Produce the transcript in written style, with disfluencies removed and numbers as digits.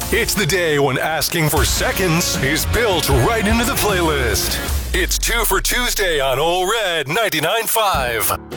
It's the day when asking for seconds is built right into the playlist. It's 2 for Tuesday on Ole Red 99.5.